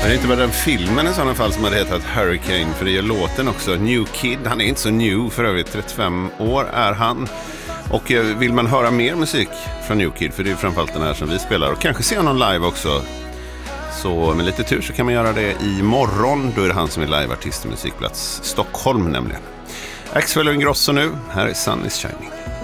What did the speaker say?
Det är inte bara den filmen i sådana fall som hade hetat Hurricane, för det gör låten också. New Kid, han är inte så new för övrigt, 35 år är han. Och vill man höra mer musik från New Kid, för det är framförallt den här som vi spelar, och kanske se honom live också, så med lite tur så kan man göra det imorgon. Då är det han som är liveartist i Musikplats Stockholm nämligen. Axel Ingrosso nu, här är Sun is Shining.